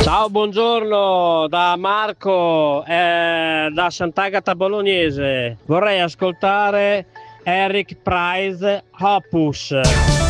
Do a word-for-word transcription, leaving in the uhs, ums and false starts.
Ciao, buongiorno da Marco, eh, da Sant'Agata Bolognese. Vorrei ascoltare Eric Price Opus.